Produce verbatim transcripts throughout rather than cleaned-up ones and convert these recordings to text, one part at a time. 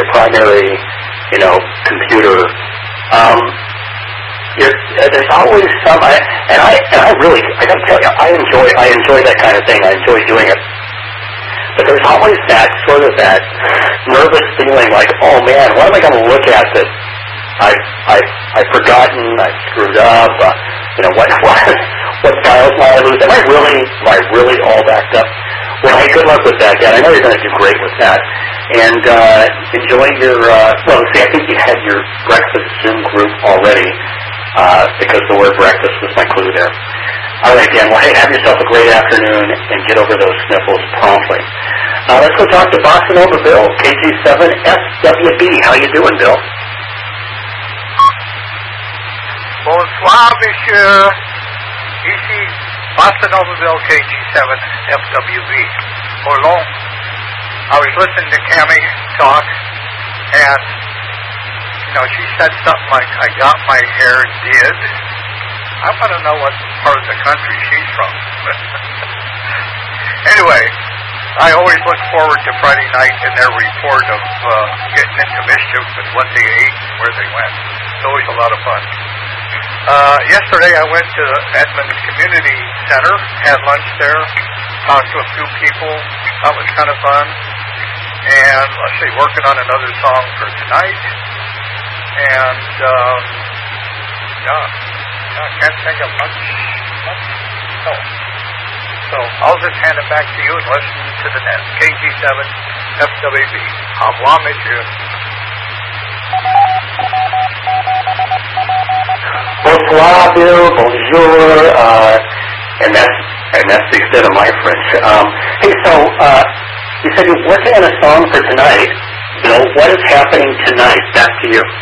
primary, you know, computer. Um, you're, there's always some, I, and I and I really, I gotta tell you, I enjoy I enjoy that kind of thing. I enjoy doing it. But there's always that sort of that nervous feeling, like, oh man, what am I going to look at that I I I've forgotten, I screwed up, uh, you know, what what what files might I lose? Am I really am I really all backed up? Well, hey, good luck with that, Dad. I know you're going to do great with that. And uh, enjoy your, uh, well, see, I think you had your breakfast Zoom group already, uh, because the word breakfast was my clue there. All right, Dan. Well, hey, have yourself a great afternoon and get over those sniffles promptly. Uh, let's go talk to Bossa Nova Bill, K G seven S W B. How you doing, Bill? Bonsoir, monsieur. Ici Bossa Nova Bill, K G seven F W B. Hola. I was listening to Cammie talk, and, you know, she said something like, I got my hair did. I want to know what part of the country she's from. Anyway, I always look forward to Friday night and their report of uh, getting into mischief and what they ate and where they went. It's always a lot of fun. Uh, yesterday I went to Edmonds Community Center, had lunch there, talked to a few people. That was kind of fun. And let's see, working on another song for tonight. And, um, yeah. I can't think of much. much. No. So I'll just hand it back to you and listen to the net. K G seven F W B. Au revoir, monsieur. Bonsoir, Bill. Bonjour. Uh, and that's and that's the extent of my French. Um, hey, so uh, you said you're working on a song for tonight. Bill, what is happening tonight? Back to you.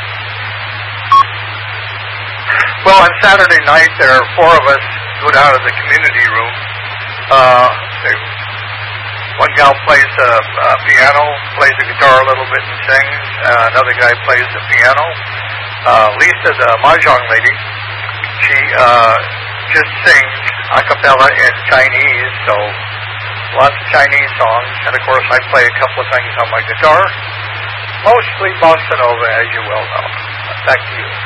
Well, on Saturday night, there are four of us go down to the community room. Uh, they, one gal plays the uh, piano, plays the guitar a little bit and sings. Uh, another guy plays the piano. Uh, Lisa, the mahjong lady, she uh, just sings a cappella in Chinese, so lots of Chinese songs. And, of course, I play a couple of things on my guitar, mostly bossa nova, as you well know. Back to you.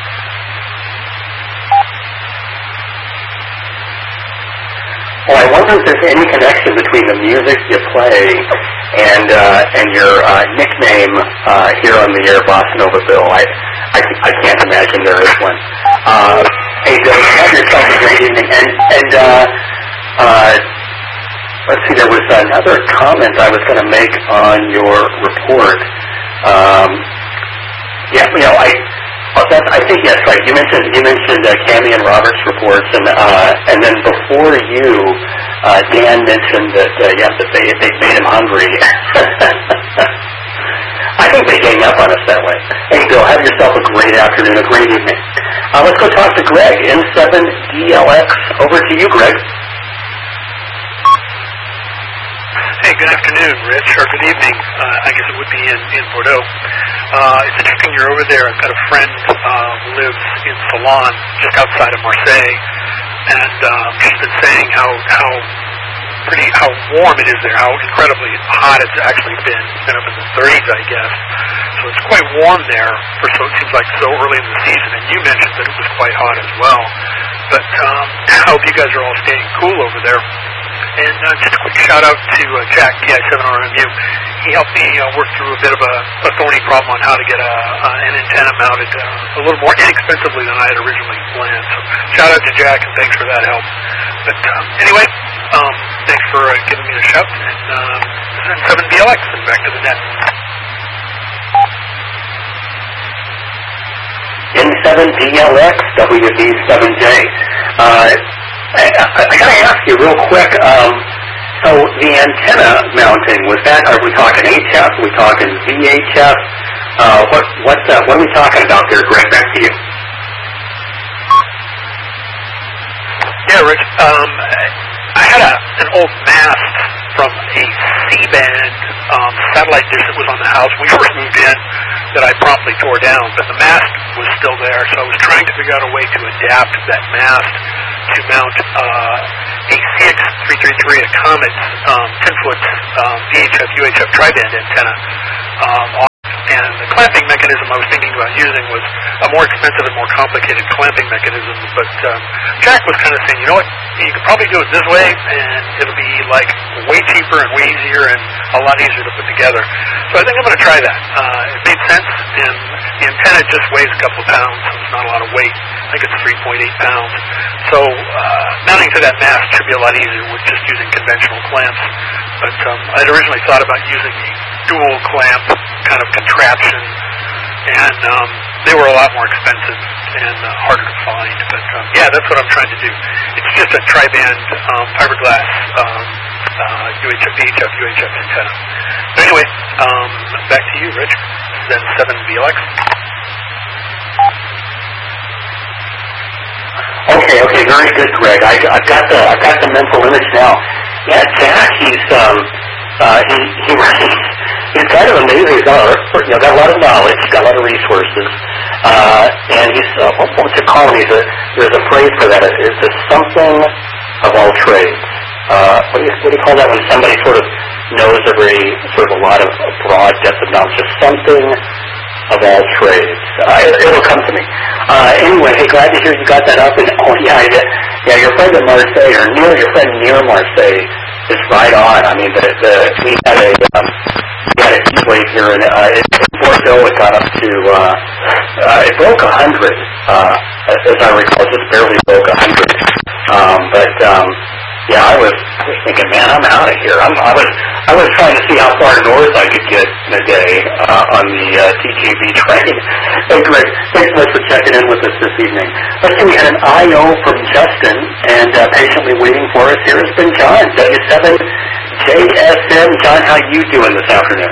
Well, I wonder if there's any connection between the music you play and uh, and your uh, nickname uh, here on the air, Bossa Nova Bill. I, I I can't imagine there is one. Uh, hey, Bill, have yourself a great evening. And and uh, uh, let's see, there was another comment I was going to make on your report. Um, yeah, you know, I. Oh, that's, I think yes, right. You mentioned you mentioned uh, Cammie and Robert's reports, and uh, and then before you, uh, Dan mentioned that uh, yeah, that they they made him hungry. I think they gang up on us that way. Hey, Bill, have yourself a great afternoon, a great evening. Uh, let's go talk to Greg, N seven D L X. Over to you, Greg. Hey, good afternoon, Rich, or good evening. Uh, I guess it would be in, in Bordeaux. Uh, it's interesting you're over there. I've got a friend uh, who lives in Salon, just outside of Marseille, and um, she's been saying how how pretty how warm it is there, how incredibly hot it's actually been. It's been up in the thirties, I guess. So it's quite warm there for so it seems like so early in the season. And you mentioned that it was quite hot as well. But um, I hope you guys are all staying cool over there. And uh, just a quick shout out to uh, Jack, P I seven R M U. He helped me uh, work through a bit of a, a thorny problem on how to get a, uh, an antenna mounted uh, a little more inexpensively than I had originally planned. So shout out to Jack, and thanks for that help. But um, anyway, um, thanks for uh, giving me a shout. And um, this is N seven D L X, and back to the net. N seven D L X, W B seven J. Uh, I, I, I got to ask you real quick. Um, so the antenna mounting, was that? Are we talking H F? Are we talking V H F? Uh, what what uh, what are we talking about there, Greg? Back to you. Yeah, Rich. Um, I had a, an old mast from a C-band um, satellite dish that was on the house when we first moved in that I promptly tore down, but the mast was still there, so I was trying to figure out a way to adapt that mast to mount uh, a C X three thirty-three, a Comet um, ten-foot um, V H F, U H F tri-band antenna. Um, and clamping mechanism I was thinking about using was a more expensive and more complicated clamping mechanism, but um, Jack was kind of saying, you know what, you could probably do it this way, and it'll be like way cheaper and way easier and a lot easier to put together. So I think I'm going to try that. Uh, it made sense, and the antenna just weighs a couple of pounds, so it's not a lot of weight. I think it's three point eight pounds. So uh, mounting to that mast should be a lot easier with just using conventional clamps. But um, I'd originally thought about using the dual clamp kind of contraption, and um, they were a lot more expensive and uh, harder to find. But um, yeah, that's what I'm trying to do. It's just a tri-band um, fiberglass um, uh, U H F, V H F, U H F antenna. But anyway, um, back to you, Rich. Then seven V L X. Okay, okay, very good, Greg. I, I've got the I've got the mental image now. Yeah, Jack, he's um, uh, he he he's kind of amazing. He's got a, you know, got a lot of knowledge, got a lot of resources, uh, and he's uh, what, what's it called? He's a there's a phrase for that. It's a something of all trades. Uh, what do you what do you call that when somebody sort of knows a very sort of a lot of a broad depth of knowledge? Just something of all trades. Uh, it, it'll come to me. Uh, anyway, hey, glad to hear you got that up. And oh yeah, yeah, yeah your friend at Marseille, or near your friend near Marseille, is right on. I mean, the, the we had a um, we had a heat wave here in, uh, in Bordeaux. It got up to uh, uh, it broke a hundred. Uh, as I recall, it just barely broke a hundred. Um, but um, yeah, I was, I was thinking, man, I'm out of here. I'm, I was I was trying to see how far north I could get in a day uh, on the uh, T G V train. Hey, Greg, thanks so much for checking in with us this evening. Let's see, we had an I O from Justin, and uh, patiently waiting for us here has been John, W seven J S M. John, how you doing this afternoon?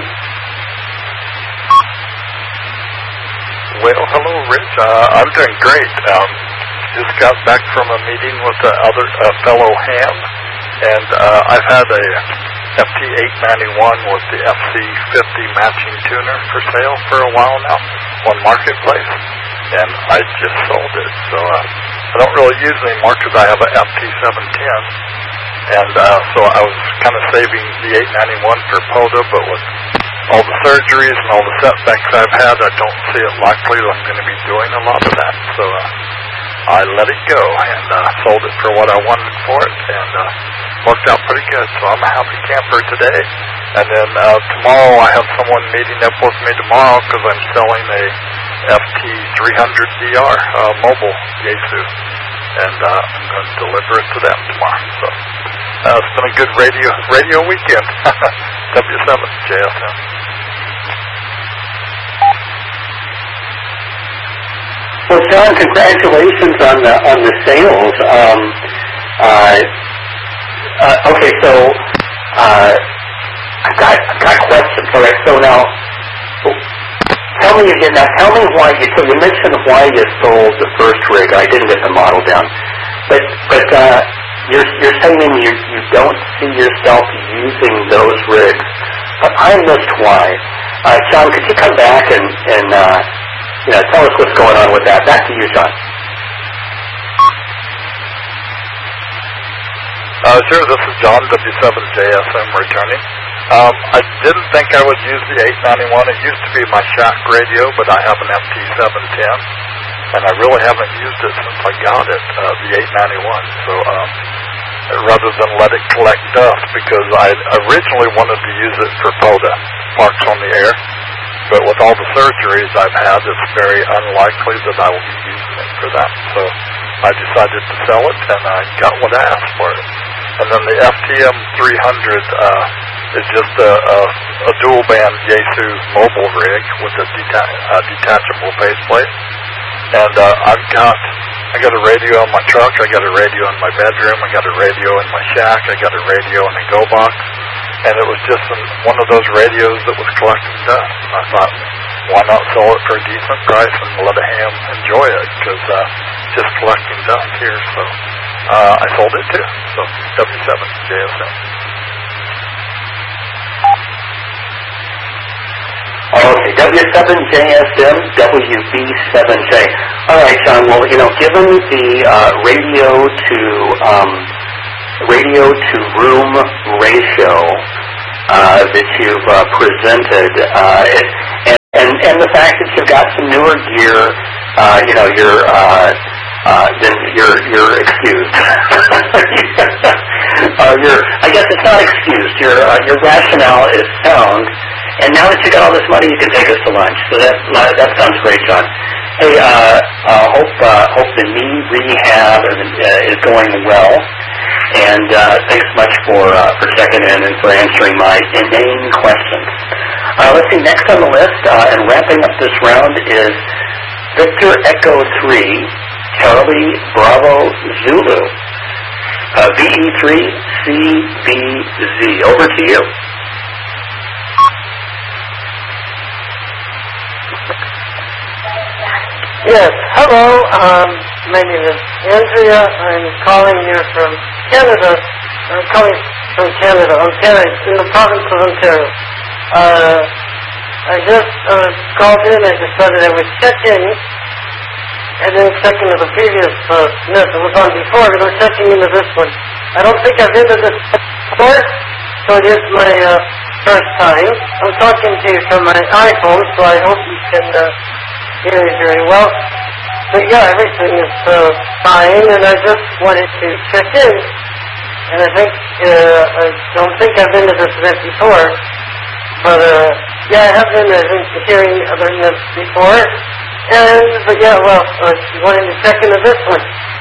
Well, hello, Rich. Uh, I'm doing great. Um, just got back from a meeting with the other uh, fellow ham, and uh, I've had a F T eight ninety-one with the F C fifty matching tuner for sale for a while now on Marketplace, and I just sold it. So uh, I don't really use it anymore because I have a F T seven ten, and uh, so I was kind of saving the eight ninety-one for POTA, but with all the surgeries and all the setbacks I've had, I don't see it likely that I'm going to be doing a lot of that. So uh, I let it go and uh, sold it for what I wanted for it, and uh, worked out pretty good. So I'm a happy camper today. And then uh, tomorrow I have someone meeting up with me tomorrow because I'm selling a F T three hundred D R uh, mobile Yaesu, and uh, I'm going to deliver it to them tomorrow. So uh, it's been a good radio radio weekend. W seven J S M. Well, John, congratulations on the on the sales. Um, uh, uh, okay, so uh, I've got I've got questions. All right, so now tell me again. Now, tell me why you. So you mentioned why you sold the first rig. I didn't get the model down, but but uh, you're you're saying you you don't see yourself using those rigs. But I missed why. Uh, John, could you come back and and uh, you know, tell us what's going on with that? Back to you, John. Uh, sure, this is John, W seven J S M returning. Um, I didn't think I would use the eight ninety-one. It used to be my shack radio, but I have an F T seven ten, and I really haven't used it since I got it, uh, the eight ninety-one. So um, rather than let it collect dust, because I originally wanted to use it for POTA, Parks on the Air, but with all the surgeries I've had, it's very unlikely that I will be using it for that. So I decided to sell it, and I got what I asked for it. And then the F T M three hundred uh, is just a, a, a dual-band Yaesu mobile rig with a deta- uh, detachable faceplate. And uh, I've got I got a radio in my truck, I got a radio in my bedroom, I got a radio in my shack, I got a radio in a Go Box, and it was just an, one of those radios that was collecting dust. And I thought, why not sell it for a decent price and let a ham enjoy it? Because uh, just collecting dust here, so uh, I sold it too. So W seven J S M. Okay, W seven J S M, W B seven J. All right, John. Well, you know, given the uh, radio to um, radio to room ratio uh, that you've uh, presented, uh, it, and, and and the fact uh, you know, you're, uh, uh, then you're, you're excused. uh, you're, I guess it's not excused. Your, uh, your rationale is sound, and now that you got all this money, you can take us to lunch. So that, that sounds great, John. Hey, uh, uh, hope, uh, hope the knee rehab uh, is going well. And uh, thanks much for uh, for checking in and for answering my inane questions. Uh, let's see, next on the list, uh, and wrapping up this round, is Victor Echo three, Charlie Bravo Zulu, uh, V E three C B Z. Over to you. Yes, hello. Um, my name is Andrea. I'm calling here from Canada. I'm calling from Canada, Ontario, in the province of Ontario. Uh, I just uh, called in. I decided I would check in. I didn't check into the previous uh, nest that was on before, but I'm checking into this one. I don't think I've been to this before, so it is my uh, first time. I'm talking to you from my iPhone, so I hope you can uh, hear me very well. But yeah, everything is uh, fine, and I just wanted to check in. And I think, uh, I don't think I've been to this event before, but uh, yeah, I have been, I think, hearing other events before. And, but yeah, well, I uh, wanted to check into this one.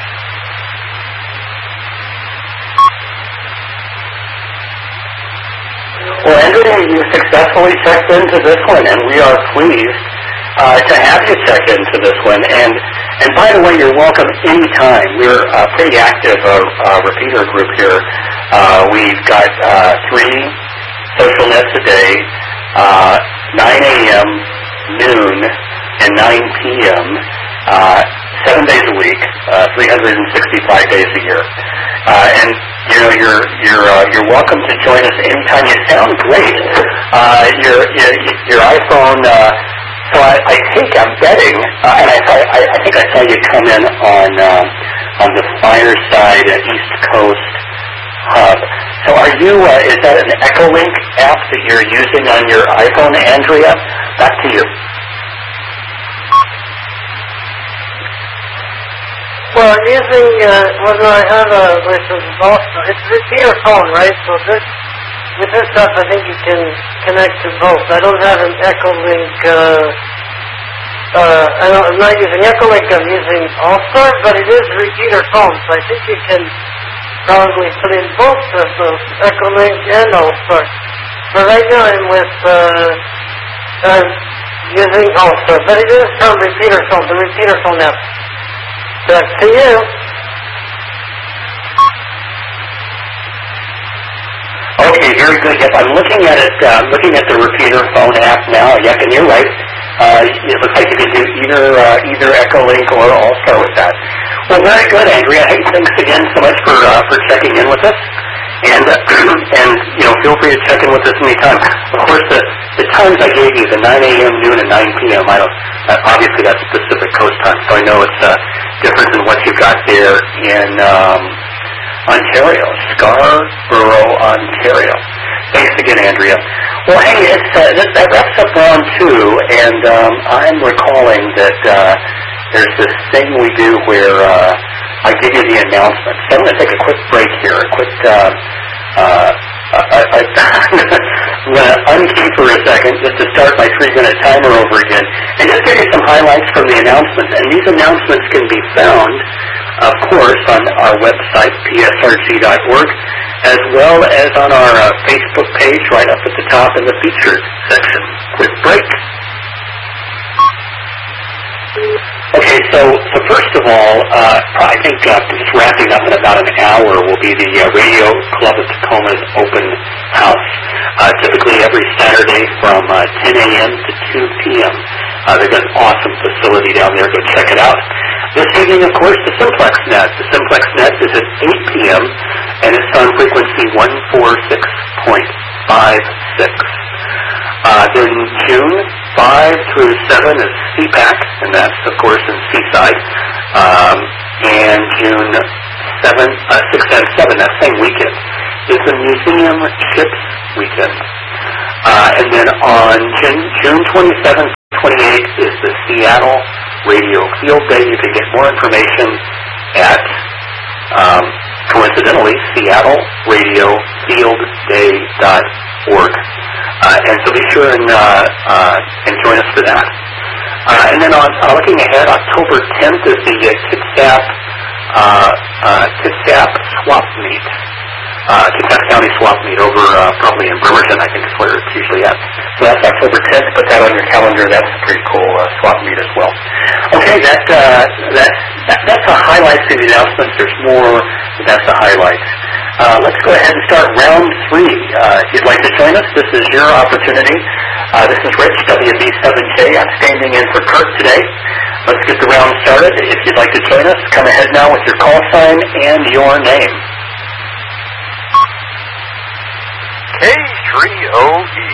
Well, Andrea, you successfully checked into this one, and we are pleased uh, to have you check into this one. And and by the way, you're welcome anytime. We're a pretty active uh, uh, repeater group here. Uh, we've got uh, three social nets a day, uh, nine a.m., noon, and nine p.m., uh, seven days a week, uh, three hundred sixty-five days a year. Uh, and you know, you're you're uh, you're welcome to join us anytime. You sound great. Uh, your your, your iPhone. Uh, so I, I think I'm betting, uh, and I, I I think I saw you come in on uh, on the Fireside East Coast hub. So are you? Uh, is that an Echolink app that you're using on your iPhone, Andrea? Back to you. Well, using, uh, well, no, I have a, which is also, it's a repeater phone, right? So this, with this stuff, I think you can connect to both. I don't have an Echolink, uh, uh, I don't, I'm not using Echolink, I'm using All-Star, but it is a repeater phone, so I think you can probably put in both of those, Echolink and All-Star. But right now I'm with, uh, I'm using All-Star, but it is from repeater phone, the repeater phone app. Back to you. Okay, very good. Yep, I'm looking at it, uh, looking at the repeater phone app now. Yep, and you're right. Uh, it looks like you can do either uh, either Echolink or All-Star with that. Well, very good, Andrea. Hey, thanks again so much for uh, for checking in with us. And uh, and you know, feel free to check in with us anytime. Of course, the the times I gave you, the nine a.m., noon, and nine p.m. I don't. Uh, obviously, that's Pacific Coast time, so I know it's uh, different than what you've got there in um, Ontario, Scarborough, Ontario. Thanks again, Andrea. Well, hey, it's, uh, that, that wraps up round two, and um, I'm recalling that uh, there's this thing we do where uh, I give you the announcements. So I'm going to take a quick break here, a quick. Uh, uh, I, I, I'm going to unkey for a second just to start my three-minute timer over again and just give you some highlights from the announcements. And these announcements can be found, of course, on our website, P S R G dot org, as well as on our uh, Facebook page right up at the top in the featured section. Quick break. Okay, so, so first of all, uh, I think uh, just wrapping up in about an hour will be the uh, Radio Club of Tacoma's open house. Uh, typically every Saturday from uh, ten a.m. to two p.m. Uh, they've got an awesome facility down there. Go check it out. This evening, of course, the Simplex Net. The Simplex Net is at eight p.m. and it's on frequency one forty-six point five six. Uh, then June five through seven is C PAC, and that's, of course, in Seaside. Um, and June seven, uh, six and seven, that same weekend, is the Museum Ships Weekend. Uh, and then on June, June twenty-seventh, twenty-eighth is the Seattle Radio Field Day. You can get more information at, um, coincidentally, Seattle Radio Field Day dot org. Uh, and so be sure and, uh, uh, and join us for that. Uh, and then on uh, looking ahead, October tenth is the uh, Kitsap, uh, uh, Kitsap Swap Meet. Uh, Kitsap County Swap Meet over uh, probably in Bremerton, I think is where it's usually at. So that's October tenth. Put that on your calendar. That's a pretty cool uh, swap meet as well. Okay, that, uh, that, that, that's the highlights of the announcements. There's more, but that's the highlights. Uh, let's go ahead and start round three. Uh, if you'd like to join us, this is your opportunity. Uh, this is Rich, W B seven J. I'm standing in for Kurt today. Let's get the round started. If you'd like to join us, come ahead now with your call sign and your name. K three O E.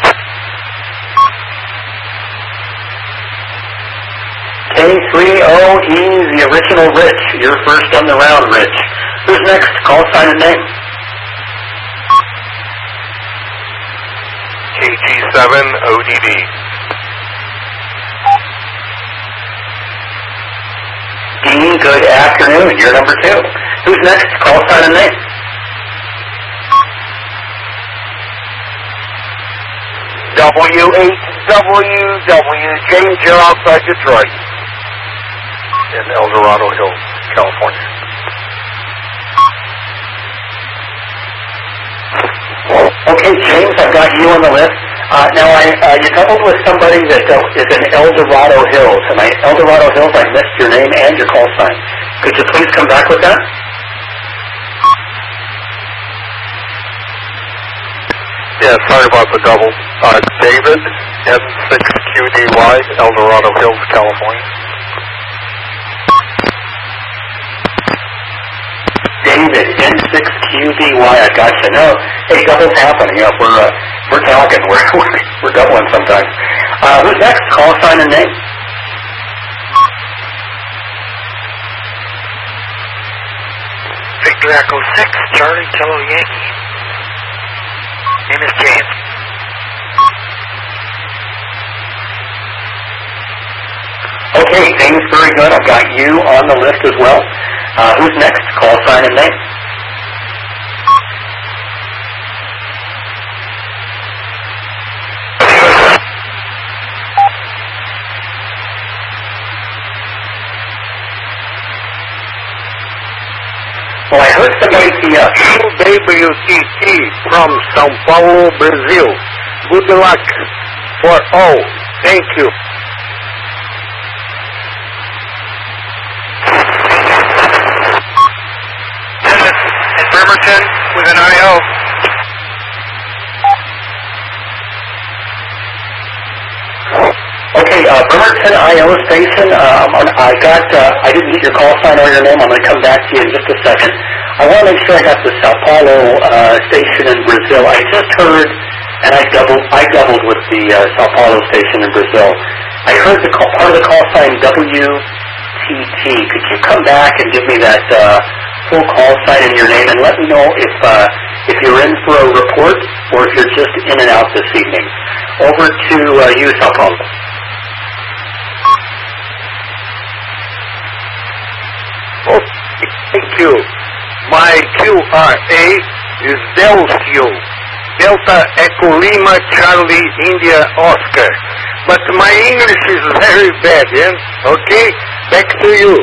K three O E, the original Rich. You're first on the round, Rich. Who's next? Call sign and name. K G seven O D D. Dean, good afternoon. You're number two. Who's next? Call sign and name. W eight W W, James, you're outside Detroit. In El Dorado Hills, California. Okay, James, I've got you on the list. Uh, now, I, uh, you coupled with somebody that uh, is in El Dorado Hills. And I, El Dorado Hills, I missed your name and your call sign. Could you please come back with that? Yeah, sorry about the double. Uh, David, N six Q D Y, El Dorado Hills, California. David, N six Q D Y, I gotcha. No, hey, doubles happen. You know, we're, uh, we're talking. We're, we're doubling sometimes. Uh, who's next? Call sign and name. Victor Echo six, Charlie Kilo Yankee. Name is James. Okay, James, very good. I've got you on the list as well. Uh, who's next? Call sign and name. Well, I heard somebody see us. W T T from São Paulo, Brazil. Good luck for all. Thank you. Dennis in Bremerton with an I O. Okay, uh, Bremerton I O station. Um, I got. Uh, I didn't get your call sign or your name. I'm going to come back to you in just a second. I want to make sure I got the Sao Paulo uh, station in Brazil. I just heard, and I doubled. I doubled with the uh, Sao Paulo station in Brazil. I heard the call, part of the call sign W T T. Could you come back and give me that uh, full call sign and your name, and let me know if uh, if you're in for a report or if you're just in and out this evening. Over to uh, you, Sao Paulo. Oh, thank you. My Q R A is Delcio, Delta Echo Lima Charlie India Oscar. But my English is very bad, yeah? Okay, back to you.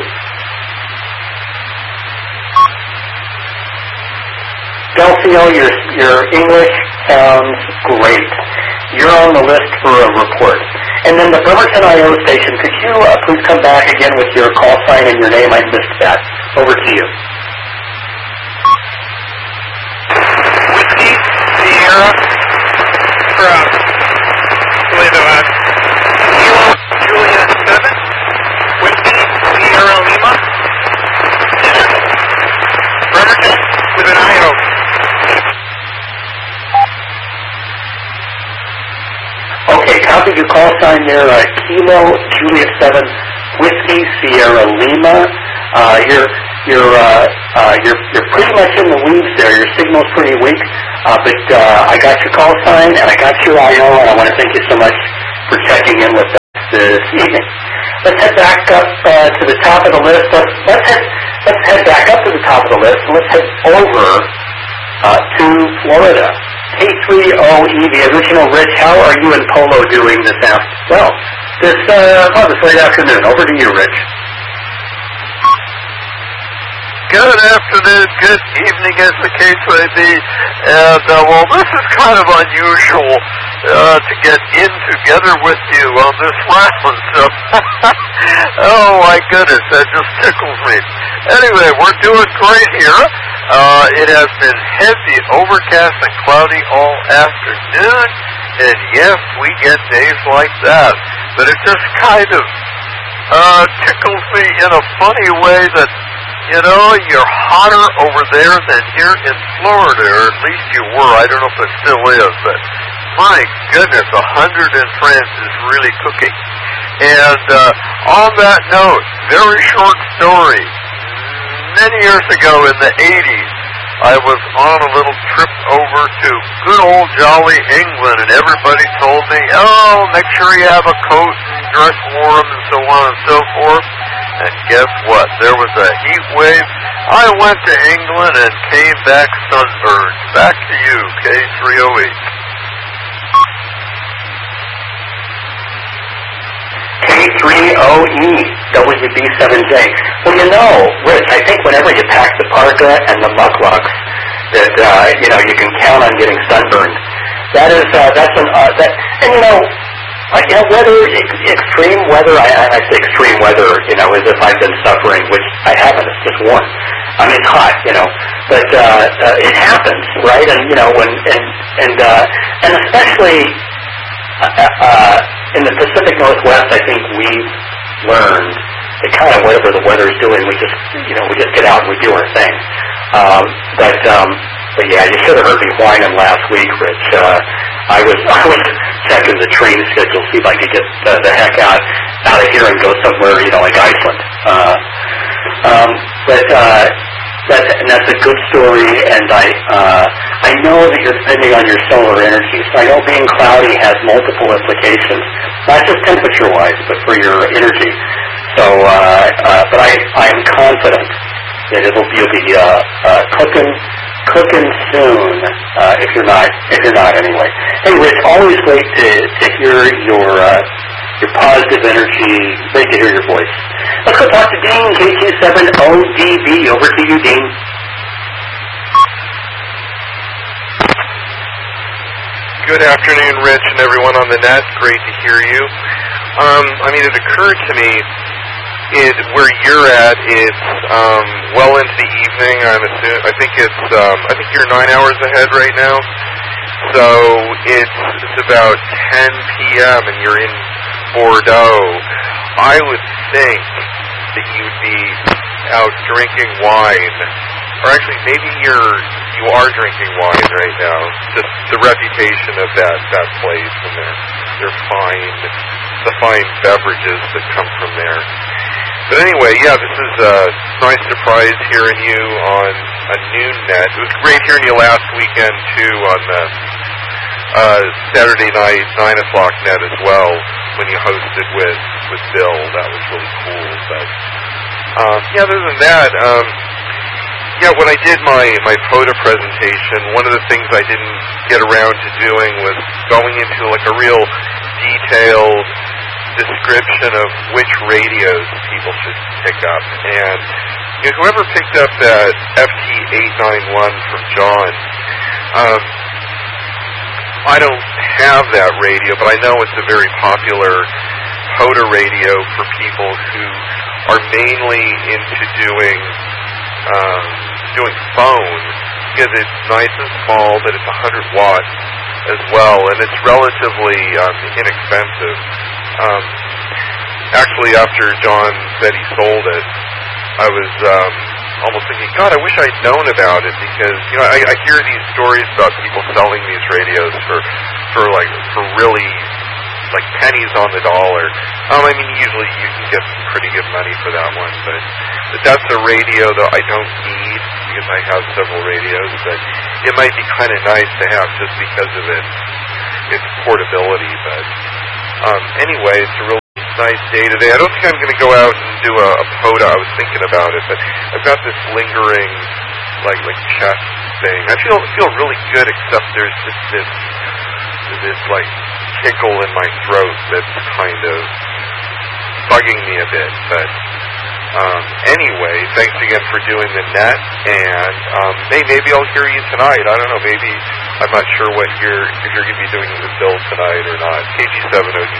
Delcio, your, your English sounds great. You're on the list for a report. And then the Bremerton I O station, could you uh, please come back again with your call sign and your name? I missed that. Over to you. Whiskey, Sierra, from, believe it or not, Kilo Julia seven, Whiskey, Sierra Lima, Dennis, Bremerton with an I O. Okay, copy your call sign there, uh, Kilo Julia seven, Whiskey, Sierra Lima. Uh, you're, you're, uh, uh, you're, you're pretty much in the weeds there. Your signal's pretty weak. Uh, but, uh, I got your call sign and I got your I O, and I want to thank you so much for checking in with us. this evening. Let's head back up uh, to the top of the list. Let's, let's, head, let's head back up to the top of the list. Let's head over uh, to Florida. K three O E, the original Rich. How are you and Polo doing this afternoon? Well, this, uh, oh, this late afternoon. Over to you, Rich. Good afternoon, good evening, as the case may be. And, uh, well, this is kind of unusual uh, to get in together with you on this round. So, oh, my goodness, that just tickles me. Anyway, we're doing great here. Uh, it has been heavy, overcast, and cloudy all afternoon. And, yes, we get days like that. But it just kind of uh, tickles me in a funny way that, you know, you're hotter over there than here in Florida, or at least you were. I don't know if it still is, but my goodness, a hundred in France is really cooking. And uh, on that note, very short story. Many years ago in the eighties, I was on a little trip over to good old jolly England, and everybody told me, oh, make sure you have a coat and dress warm and so on and so forth. And guess what? There was a heat wave. I went to England and came back sunburned. Back to you, K three oh eight. K three O E, W B seven J. Well, you know, Rich, I think whenever you pack the parka and the mucklucks, that, uh, you know, you can count on getting sunburned. That is, uh, that's an, uh, that, and you know, Like, you know, weather, ex- extreme weather, I, I say extreme weather, you know, as if I've been suffering, which I haven't, it's just warm. I mean, it's hot, you know, but, uh, uh it happens, right? And, you know, when, and, and, uh, and especially, uh, uh, in the Pacific Northwest, I think we've learned that kind of whatever the weather's doing, we just, you know, we just get out and we do our thing. Um, but, um, but yeah, you should have heard me whining last week, Rich. Uh, I was, I was checking the train schedule, see if I could get uh, the heck out, out of here and go somewhere, you know, like Iceland. Uh, um, but, uh, that's, and that's a good story, and I, uh, I know that you're depending on your solar energy, so I know being cloudy has multiple implications, not just temperature-wise, but for your energy. So, uh, uh, but I, I'm confident that it'll be, you'll be, uh, uh, cooking, cooking soon, uh, if you're not, if you're not anyway. Hey, Rich, always great to, to hear your, uh, your positive energy, great to hear your voice. Let's go talk to Dean, K Q seven O D B. Over to you, Dean. Good afternoon, Rich, and everyone on the net. Great to hear you. Um, I mean, it occurred to me, it, where you're at, it's um, well into the evening. I'm assuming, I think it's, um, I think you're nine hours ahead right now. So it's it's about ten p.m. and you're in Bordeaux. I would think that you'd be out drinking wine, or actually maybe you're you are drinking wine right now. Just the reputation of that that place and their their fine the fine beverages that come from there. But anyway, yeah, this is a nice surprise hearing you on a noon net. It was great hearing you last weekend too on the uh, Saturday night nine o'clock net as well when you hosted with with Bill. That was really cool. But um, yeah, other than that, um, yeah, when I did my my photo presentation, one of the things I didn't get around to doing was going into like a real detailed description of which radios people should pick up. And you know, whoever picked up that F T eight ninety-one from John, um, I don't have that radio, but I know it's a very popular Hoda radio for people who are mainly into doing um, doing phone, because it's nice and small, but it's one hundred watts as well, and it's relatively um, inexpensive. Um, actually, after John said he sold it, I was um, almost thinking, God, I wish I'd known about it, because you know I, I hear these stories about people selling these radios for for like for really like pennies on the dollar. Um, I mean, usually you can get some pretty good money for that one, but but that's a radio that I don't need because I have several radios. But it might be kind of nice to have just because of its its portability. But um, anyway, it's a really nice day today. I don't think I'm going to go out and do a, a POTA. I was thinking about it, but I've got this lingering, like like chest thing. I feel feel really good, except there's just this this like tickle in my throat that's kind of bugging me a bit. But um, anyway, thanks again for doing the net, and um, may, maybe I'll hear you tonight. I don't know. Maybe I'm not sure what you're if you're going to be doing with Bill tonight or not. K G seven O G.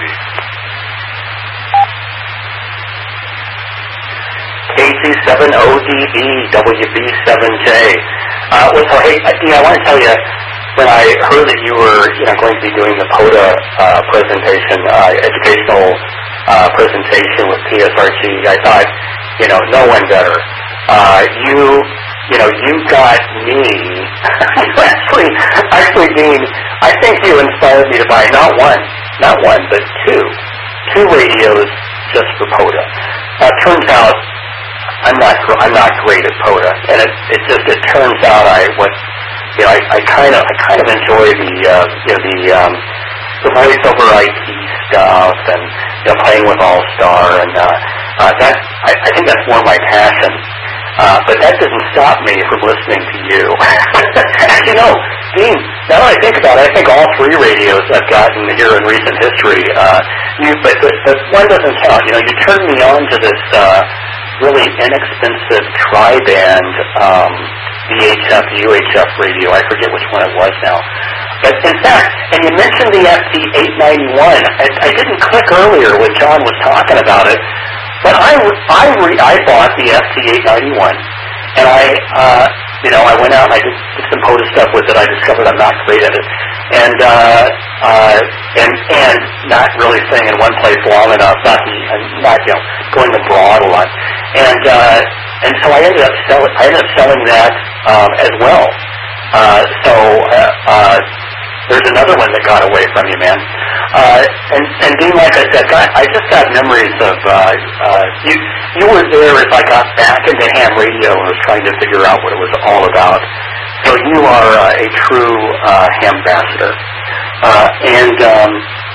K G seven O D E W B seven J. Uh, well, so hey, Dean, I want to tell you, when I heard that you were, you know, going to be doing the POTA uh, presentation, uh, educational uh, presentation with P S R G, I thought, you know, no one better. Uh, you, you know, you got me. actually, actually, Dean, I think you inspired me to buy not one, not one, but two, two radios just for POTA. Uh, turns out, I'm not, I'm not great at POTA, and it, it just, it turns out I, what, you know, I, I kind of, I kind of enjoy the, uh, you know, the, um, the voice over I P stuff, and you know, playing with All Star, and uh, uh, that, I, I think that's more my passion. Uh, but that doesn't stop me from listening to you. Actually, no, Dean, now that I think about it, I think all three radios I've gotten here in recent history, uh, you, but, but, but one doesn't count. You know, you turned me on to this uh, really inexpensive tri-band um, V H F, U H F radio. I forget which one it was now. But in fact, and you mentioned the F T eight ninety-one. I, I didn't click earlier when John was talking about it, but I, I, re, I bought the F T eight ninety-one, and I, uh, you know, I went out and I did, did some POTA stuff with it. I discovered I'm not great at it, and uh, uh, and and not really staying in one place long enough, not not you know going abroad a lot, and uh, and so I ended up selling. I ended up selling that um, as well. Uh, so. Uh, uh, There's another one that got away from you, man. Uh, and, and Dean, like I said, God, I just have memories of, uh, uh, you, you were there as I got back into ham radio and was trying to figure out what it was all about. So you are uh, a true uh, ham ambassador. Uh, and um,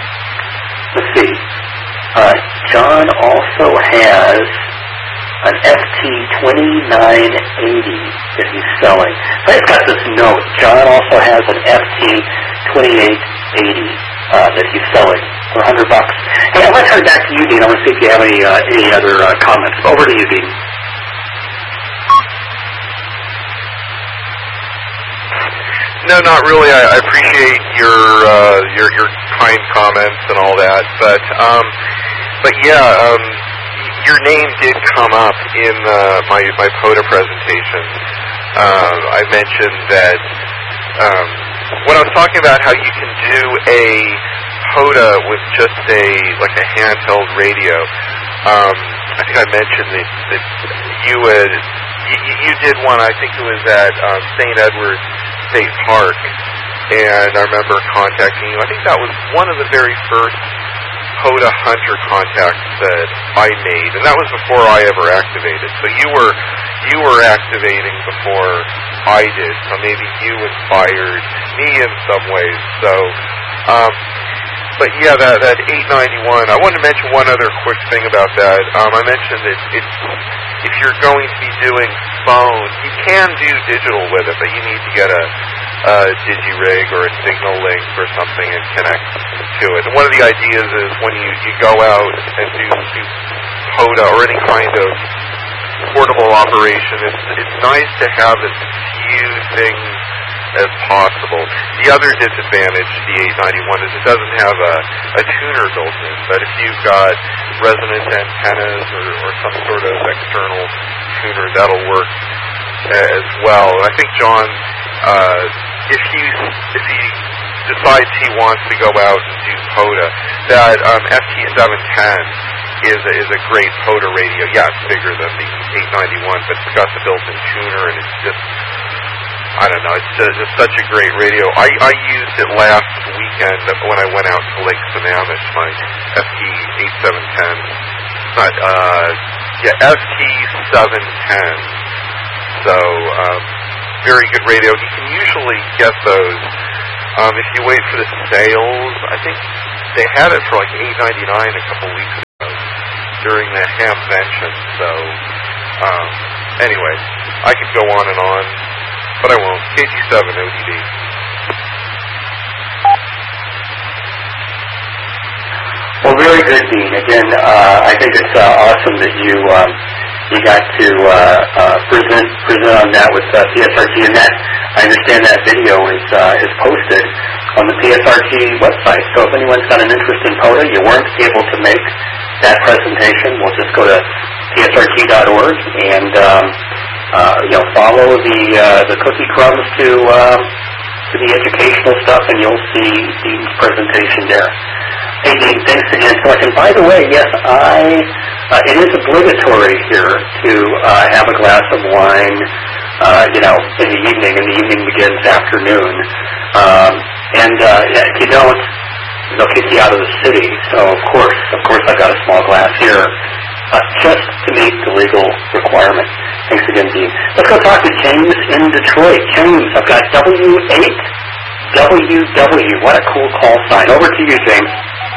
let's see. Uh, John also has an F T twenty-nine eighty that he's selling. I've got this note. John also has an F T twenty-eight eighty uh, that he's selling for a hundred bucks. Hey, I want to turn back to you, Dean. I want to see if you have any uh, any other uh, comments. Over to you, Dean. No, not really. I, I appreciate your uh, your your kind comments and all that, but um, but yeah. Um, Your name did come up in uh, my my POTA presentation. Uh, I mentioned that um, when I was talking about how you can do a POTA with just a like a handheld radio. Um, I think I mentioned that, that you would you, you did one. I think it was at um, Saint Edward State Park, and I remember contacting you. I think that was one of the very first POTA Hunter contacts that I made, and that was before I ever activated. So you were you were activating before I did. So maybe you inspired me in some ways. So, um, but yeah, that that eight ninety-one. I wanted to mention one other quick thing about that. Um, I mentioned that it's if you're going to be doing phone, you can do digital with it, but you need to get a Uh, DigiRig or a Signal Link or something and connect to it. And one of the ideas is when you, you go out and do, do POTA or any kind of portable operation, it's, it's nice to have as few things as possible. The other disadvantage to the eight ninety-one is it doesn't have a, a tuner built in, but if you've got resonant antennas or, or some sort of external tuner, that'll work as well. And I think John, uh, if he if he decides he wants to go out and do POTA, that um, F T seven ten is a, is a great POTA radio. Yeah, it's bigger than the eight ninety-one, but it's got the built-in tuner, and it's just, I don't know, it's just, just such a great radio. I, I used it last weekend when I went out to Lake Sammamish, my F T eight seven ten. But, uh, yeah, F T seven ten. So, um, very good radio. You can usually get those um, if you wait for the sales. I think they had it for like eight ninety-nine a couple weeks ago. during the Hamvention. So, um, anyway, I could go on and on, but I won't. K G seven O D D. Well, very good, Dean. Again, uh, I think it's uh, awesome that you um, you got to uh, uh, present present on that with uh, P S R T, and that I understand that video is uh, is posted on the P S R T website. So if anyone's got an interest in POTA, you weren't able to make that presentation, we'll just go to P S R T dot org and um, uh, you know follow the uh, the cookie crumbs to uh, to the educational stuff, and you'll see Dean's presentation there. Hey, Dean, thanks again so much. And by the way, yes, I uh, it is obligatory here to uh, have a glass of wine, uh, you know, in the evening, and the evening begins afternoon. Um, and uh, if you don't, they'll kick you out of the city. So, of course, of course, I've got a small glass here, uh, just to meet the legal requirement. Thanks again, Dean. Let's go talk to James in Detroit. James, I've got W eight W W. What a cool call sign. Over to you, James.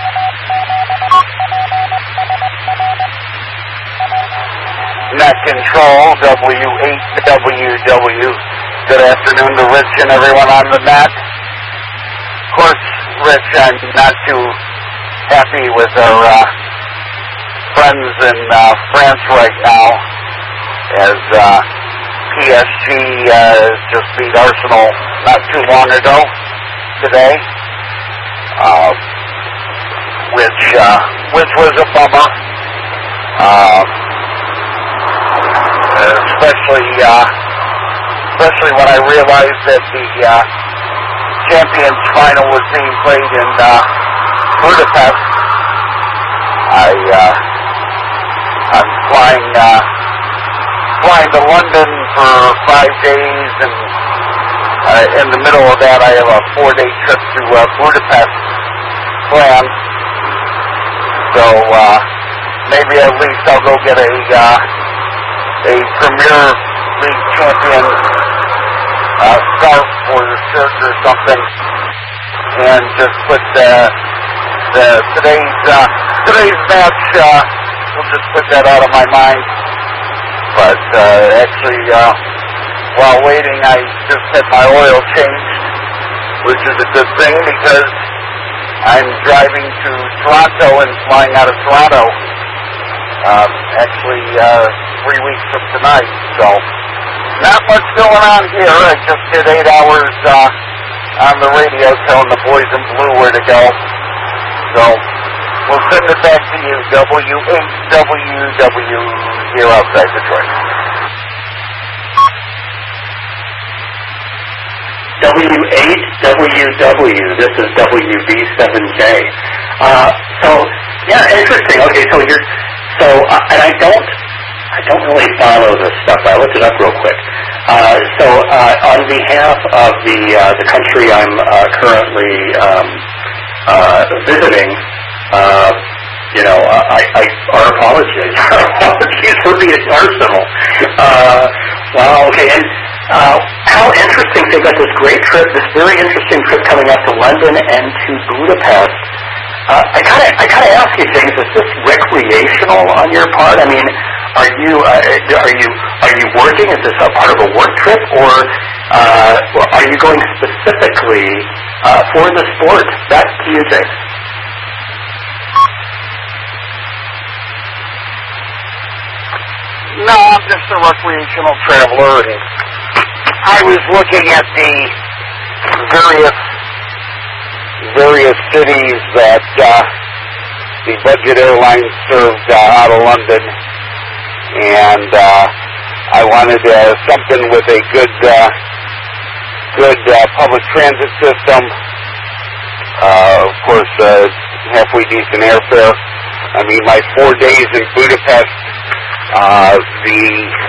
Net Control, W eight W W. Good afternoon to Rich and everyone on the net. Of course, Rich, I'm not too happy with our uh, friends in uh, France right now, as uh, P S G uh, just beat Arsenal not too long ago today, uh, which uh, which was a bummer. Uh, Especially, uh, especially when I realized that the uh, Champions Final was being played in uh, Budapest. I, uh, I'm flying, uh, flying to London for five days, and uh, in the middle of that, I have a four-day trip to uh, Budapest planned. So uh, maybe at least I'll go get a. Uh, a Premier League champion uh, scarf or shirt or something, and just put the, the today's uh, today's match. Uh, we'll just put that out of my mind. But uh, actually, uh, while waiting, I just had my oil changed, which is a good thing because I'm driving to Toronto and flying out of Toronto. Uh, actually, uh, three weeks from tonight, so not much going on here. I just did eight hours uh, on the radio telling the boys in blue where to go. So we'll send it back to you, W eight W W here outside Detroit. W eight W W. This is W B seven J. Uh, so yeah, interesting. Okay, so you're. So, uh, and I don't, I don't really follow this stuff. I looked it up real quick. Uh, so, uh, on behalf of the uh, the country I'm uh, currently um, uh, visiting, uh, you know, I, I our apologies, our apologies for being Arsenal. Uh, wow. Okay, and uh, how interesting! They've got this great trip, this very interesting trip coming up to London and to Budapest. Uh, I gotta, I gotta ask you things. Is this recreational on your part? I mean, are you, uh, are you, are you working? Is this a part of a work trip, or uh, are you going specifically uh, for the sport? Back to you, James. No, I'm just a recreational traveler, and I was looking at the various. various cities that uh, the budget airlines served uh, out of London, and uh, I wanted uh, something with a good, uh, good uh, public transit system. Uh, of course, uh, halfway decent airfare. I mean, my four days in Budapest, uh, the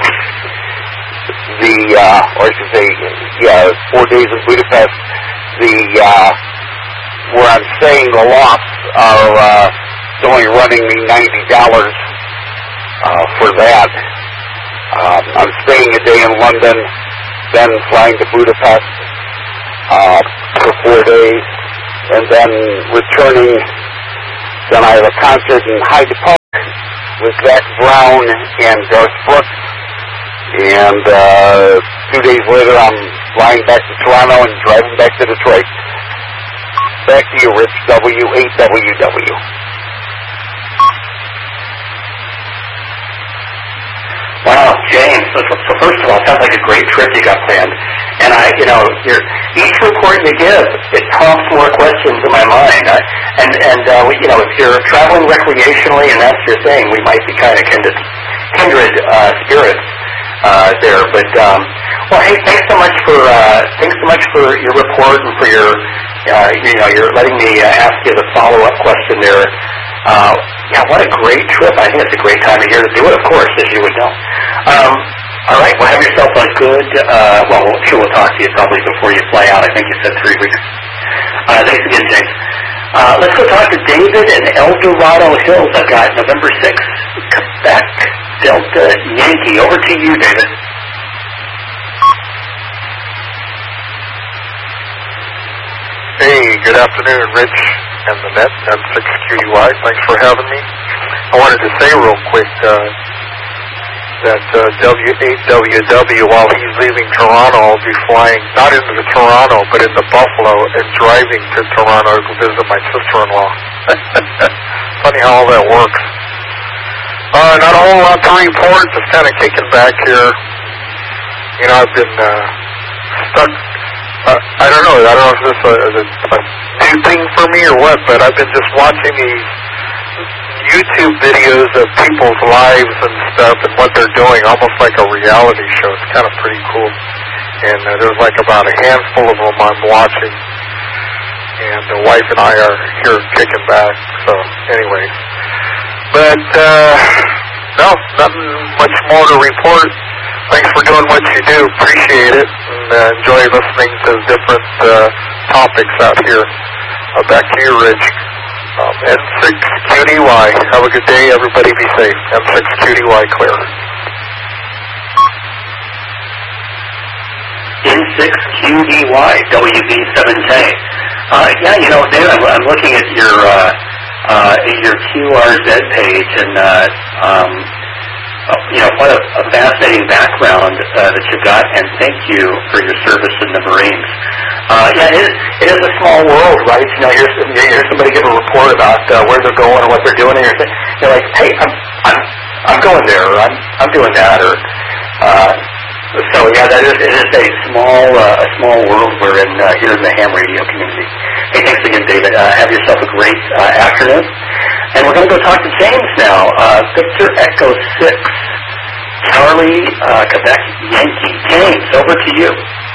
the uh, or I should say, yeah, four days in Budapest. The uh, where I'm staying, the lofts are uh, only running me ninety dollars uh, for that. Um, I'm staying a day in London, then flying to Budapest uh, for four days, and then returning. Then I have a concert in Hyde Park with Zach Brown and Garth Brooks. And uh, two days later, I'm flying back to Toronto and driving back to Detroit. Back to you, Rich, W eight W W. Wow, James. So, so first of all, it sounds like a great trip you got planned. And I, you know, you're, each report you give, it prompts more questions in my mind. I, and, and uh, we, you know, if you're traveling recreationally and that's your thing, we might be kind of kindred, kindred uh, spirits uh, there. But, um, well, hey, thanks so much for, uh, thanks so much for your report and for your, uh, you know, you're letting me uh, ask you the follow-up question there. Uh, yeah, what a great trip. I think it's a great time of year to do it, of course, as you would know. Um, all right, well, have yourself a good, uh, well, I'm sure we'll talk to you probably before you fly out. I think you said three weeks. Uh, thanks again, James. Uh, let's go talk to David in El Dorado Hills. I've got November sixth, Quebec, Delta Yankee. Over to you, David. Hey, good afternoon, Rich and the net, M six Q D Y. Thanks for having me. I wanted to say real quick uh, that uh, W eight W W, while he's leaving Toronto, will be flying not into Toronto, but into Buffalo and driving to Toronto to visit my sister-in-law. Funny how all that works. Uh, not a whole lot to report, just kind of kicking back here. You know, I've been uh, stuck. Uh, I don't know. I don't know if this is a, a new thing for me or what, but I've been just watching these YouTube videos of people's lives and stuff and what they're doing, almost like a reality show. It's kind of pretty cool. And uh, there's like about a handful of them I'm watching. And the wife and I are here kicking back. So, anyways. But, uh, no, nothing much more to report. Thanks for doing what you do. Appreciate it. And uh, enjoy listening to different uh, topics out here. Uh, back to you, Rich. Um, N six Q D Y. Have a good day. Everybody be safe. N six Q D Y clear. N six Q D Y, W B seven K. Uh, yeah, you know, David, I'm, I'm looking at your uh, uh, your Q R Z page, and uh, um, you know, what a, a fascinating background uh, that you've got, and thank you for your service in the Marines. Uh, yeah, it is, it is a small world, right? You know, here's, here's somebody give a report about uh, where they're going or what they're doing, and you're, saying, you're like, hey, I'm, I'm, I'm going there, or I'm, I'm doing that, or uh, so yeah, that is, it is a small, uh, a small world we're in uh, here in the ham radio community. Hey, thanks again, David. Uh, have yourself a great uh, afternoon. And we're going to go talk to James now. Uh, Victor Echo six, Charlie, uh, Quebec Yankee. James, over to you.